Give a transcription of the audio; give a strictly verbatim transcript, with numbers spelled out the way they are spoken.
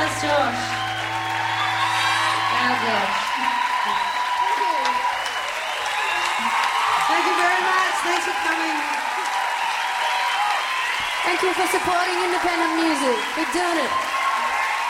How's Josh? Now Josh. Thank you very much. Thanks for coming. Thank you for supporting independent music. We're doing it.